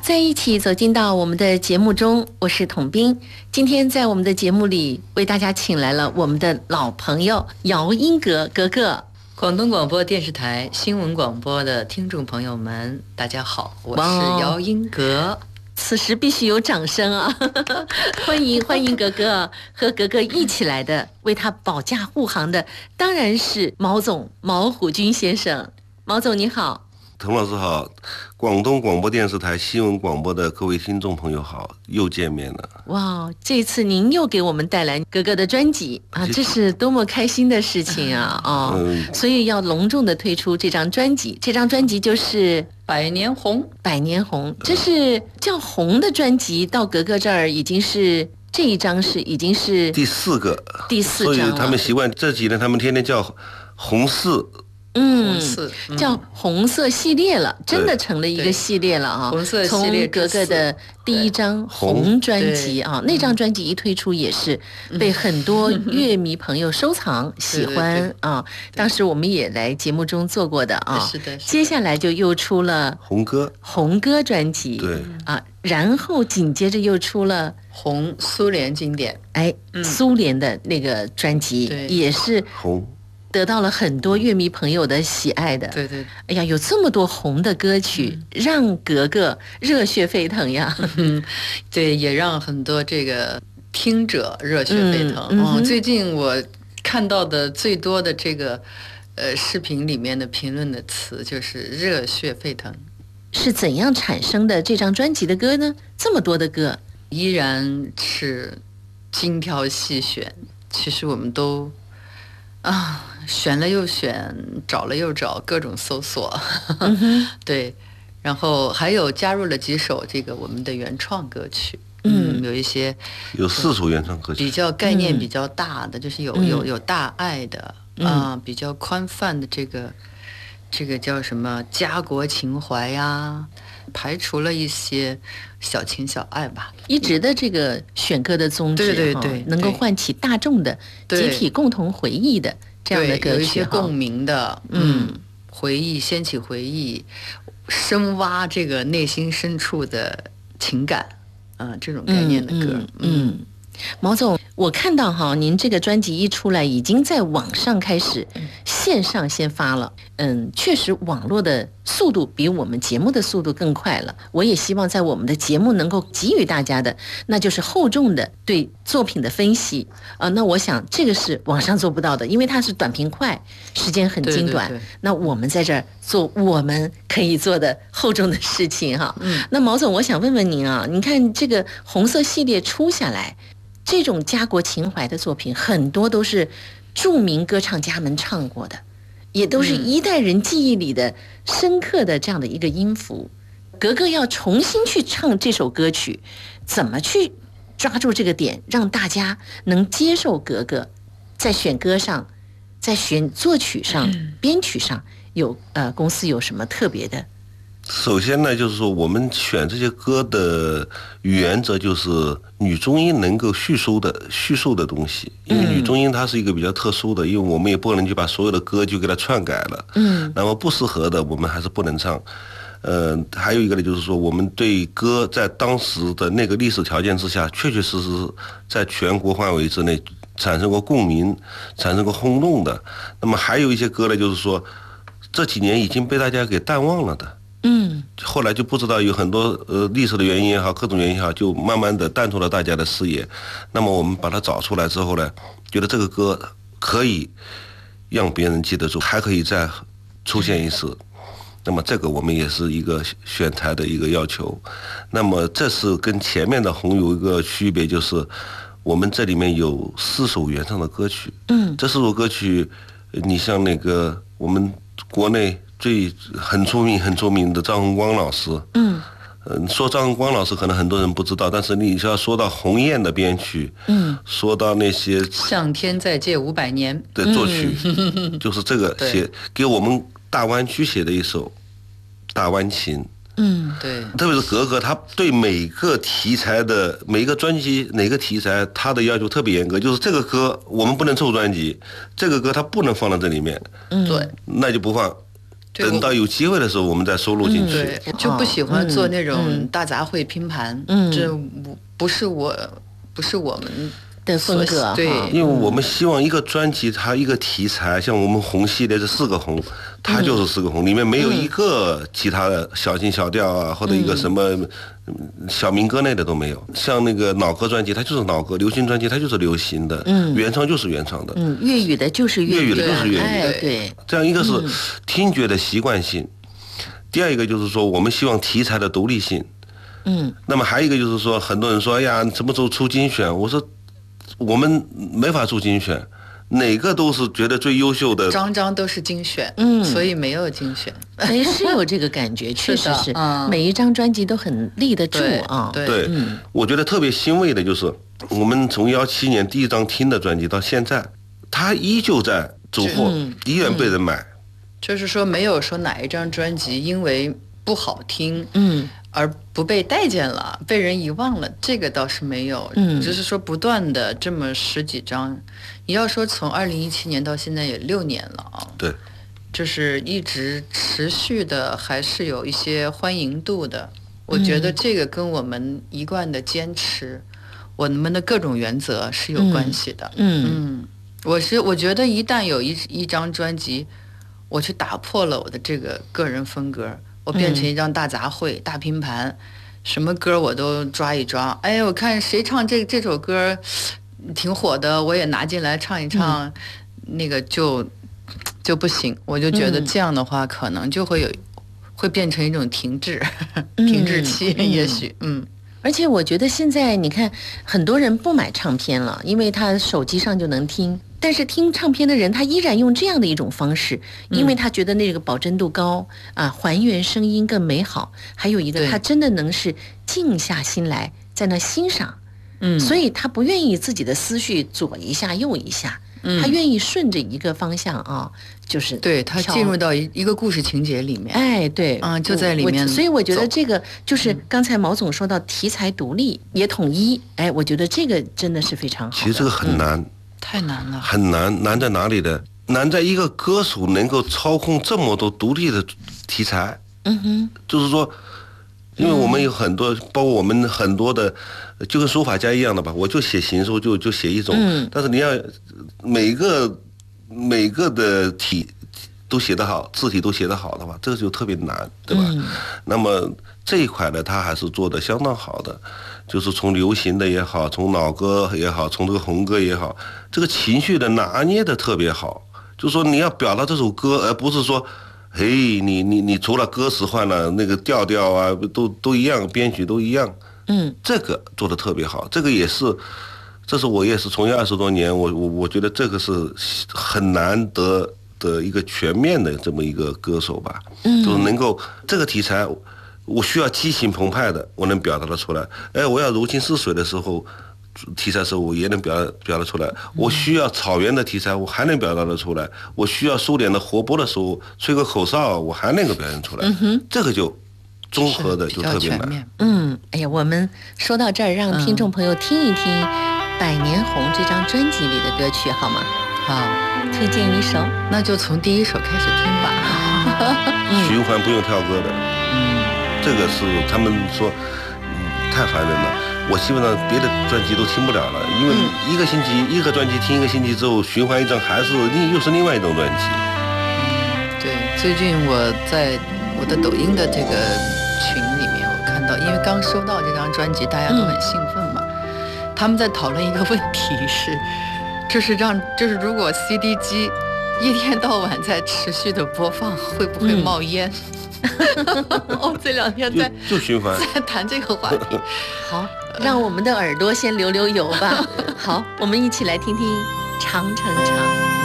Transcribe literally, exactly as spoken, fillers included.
在一起走进到我们的节目中，我是统斌。今天在我们的节目里为大家请来了我们的老朋友姚英格格格。 广东广播电视台新闻广播的听众朋友们，大家好，我是姚英格。 此时必须有掌声啊！欢迎欢迎格格，和格格一起来的，为他保驾护航的，当然是毛总毛虎军先生。毛总你好。 滕老师好，广东广播电视台新闻广播的各位听众朋友好，又见面了。 哇，这次您又给我们带来格格的专辑啊，这是多么开心的事情啊！哦，嗯、所以要隆重的推出这张专辑，这张专辑就是《 百年红》。 百年红，这是叫红的专辑，到格格这儿已经是这一张是已经是第四个， 第四张了。 所以他们习惯这几年，他们天天叫红四。 嗯，叫红色系列了，真的成了一个系列了啊！ 红色系列， 从格格的第一张红专辑啊，那张专辑一推出也是被很多乐迷朋友收藏喜欢啊。当时我们也来节目中做过的啊。 是的。 接下来就又出了红歌红歌专辑， 对啊，然后紧接着又出了红苏联经典， 哎，苏联的那个专辑也是红。 得到了很多乐迷朋友的喜爱的， 对对， 哎呀，有这么多红的歌曲，嗯、让格格热血沸腾呀！ 嗯，对，也让很多这个听者热血沸腾。嗯、哦，最近我看到的最多的这个呃视频里面的评论的词就是“热血沸腾”。 是怎样产生的这张专辑的歌呢？这么多的歌， 依然是精挑细选。其实我们都啊。选了又选，找了又找，各种搜索，嗯、对，然后还有加入了几首这个我们的原创歌曲，嗯，有一些有四首原创歌曲， 比较概念比较大的，嗯、就是有有有大爱的啊、呃，比较宽泛的这个这个叫什么家国情怀呀，排除了一些小情小爱吧。 一直的这个选歌的宗旨， 对对对， 能够唤起大众的集体共同回忆的。这样的歌曲有一些共鸣的，嗯，回忆掀起回忆，深挖这个内心深处的情感，啊、呃，这种概念的歌， 嗯，嗯嗯毛总，我看到哈，您这个专辑一出来，已经在网上开始线上先发了。嗯，确实网络的速度比我们节目的速度更快了。我也希望在我们的节目能够给予大家的，那就是厚重的对作品的分析啊、呃。那我想这个是网上做不到的，因为它是短平快，时间很精短。 对对对， 那我们在这儿做我们可以做的厚重的事情哈。嗯，那毛总，我想问问您啊，你看这个红色系列出下来。这种家国情怀的作品，很多都是著名歌唱家们唱过的，也都是一代人记忆里的深刻的这样的一个音符。格格要重新去唱这首歌曲，怎么去抓住这个点，让大家能接受格格？在选歌上，在选作曲上、编曲上，有呃公司有什么特别的？ 首先呢，就是说我们选这些歌的原则就是女中音能够叙述的叙述的东西，因为女中音它是一个比较特殊的，因为我们也不能就把所有的歌就给它篡改了，嗯，那么不适合的我们还是不能唱。呃，还有一个呢，就是说我们对歌在当时的那个历史条件之下，确确实实在全国范围之内产生过共鸣，产生过轰动的。那么还有一些歌呢，就是说这几年已经被大家给淡忘了的。嗯，后来就不知道有很多呃历史的原因也好，各种原因也好，就慢慢的淡出了大家的视野。那么我们把它找出来之后呢，觉得这个歌可以让别人记得住，还可以再出现一次。那么这个我们也是一个选材的一个要求。那么这是跟前面的红有一个区别，就是我们这里面有四首原创的歌曲。嗯，这四首歌曲，你像那个我们国内最很出名很出名的张洪光老师，嗯，嗯，说张洪光老师可能很多人不知道，但是你要说到鸿雁的编曲，嗯，说到那些向天再借五百年的作曲，嗯、就是这个写给我们大湾区写的一首《大湾情》。 嗯，对， 特别是格格，他对每个题材的每一个专辑哪个题材，他的要求特别严格，就是这个歌我们不能凑专辑，这个歌他不能放到这里面，嗯，对，那就不放。 等到有机会的时候，我们再收录进去。 对，就不喜欢做那种大杂烩拼盘， 嗯， 这不不是我，不是我们的风格。 对， 因为我们希望一个专辑，它一个题材，像我们红系列这四个红，它就是四个红，里面没有一个其他的小情小调啊，或者一个什么小民歌类的都没有。像那个脑歌专辑，它就是脑歌；流行专辑，它就是流行的；嗯，原创就是原创的。 嗯，粤语的就是粤语的，粤语的就是粤语的。 哎，对。 这样一个是听觉的习惯性，第二一个就是说，我们希望题材的独立性。嗯。那么还有一个就是说，很多人说，哎呀，什么时候出精选？我说，我们没法出精选。哪个都是觉得最优秀的， 张张都是精选，嗯，所以没有精选。 哎，是有这个感觉，确实是，嗯、每一张专辑都很立得住啊。 对， 对嗯、我觉得特别欣慰的就是，我们从幺七年第一张听的专辑到现在，它依旧在走货，嗯、依然被人买。 就是说，没有说哪一张专辑因为不好听，嗯。而不被待见了，被人遗忘了，这个倒是没有。嗯，只是说不断的这么十几张，你要说从二零一七年到现在也六年了啊。 对， 就是一直持续的，还是有一些欢迎度的。我觉得这个跟我们一贯的坚持，我们的各种原则是有关系的。嗯嗯，我是我觉得一旦有一一张专辑，我去打破了我的这个个人风格。我变成一张大杂烩、嗯、大拼盘，什么歌我都抓一抓。哎，我看谁唱这这首歌挺火的，我也拿进来唱一唱，嗯、那个就就不行。我就觉得这样的话，可能就会有会变成一种停滞、嗯、停滞期，嗯、也许嗯。 而且我觉得现在你看，很多人不买唱片了，因为他手机上就能听。但是听唱片的人，他依然用这样的一种方式，因为他觉得那个保真度高啊，还原声音更美好。还有一个，他真的能是静下心来在那欣赏，嗯，所以他不愿意自己的思绪左一下右一下，嗯，他愿意顺着一个方向啊，就是对他进入到一一个故事情节里面， 哎，对， 啊，就在里面。 所以我觉得这个就是刚才毛总说到题材独立也统一，哎，我觉得这个真的是非常好的。 其实这个很难。嗯太难了， 很难，难在哪里的？难在一个歌手能够操控这么多独立的题材。嗯哼，就是说，因为我们有很多，嗯、包括我们很多的，就跟书法家一样的吧，我就写行书，就就写一种。嗯、但是你要每个每个的体都写得好，字体都写得好的话，这个就特别难，对吧？嗯、那么这一块呢，他还是做得相当好的。就是从流行的也好，从老歌也好，从这个红歌也好，这个情绪的拿捏的特别好。就是说你要表达这首歌，而不是说，嘿，你你你除了歌词换了，那个调调啊，都都一样，编曲都一样。嗯，这个做的特别好，这个也是，这是我也是从业二十多年，我我我觉得这个是很难得的一个全面的这么一个歌手吧。嗯，就是能够这个题材。我需要激情澎湃的，我能表达得出来。哎，我要如情似水的时候，题材时候我也能表表达出来。我需要草原的题材，我还能表达得出来。我需要收敛的活泼的时候，吹个口哨，我还能够表现出来。嗯哼，这个就综合的就特别难。 嗯，哎呀，我们说到这儿，让听众朋友听一听《百年红》这张专辑里的歌曲好吗？ 好， 推荐一首， 那就从第一首开始听吧。 循环不用跳歌的。嗯。这个是他们说，嗯，太烦人了。我基本上别的专辑都听不了了，因为一个星期一个专辑听一个星期之后，循环一张还是另又是另外一种专辑。 嗯，对。最近我在我的抖音的这个群里面，我看到，因为刚收到这张专辑，大家都很兴奋嘛。嗯、他们在讨论一个问题是，就是让就是如果 C D 机一天到晚在持续的播放，会不会冒烟？嗯哦，这两天在就循环在谈这个话题。 好，让我们的耳朵先流流油吧。好，我们一起来听听《长城长》。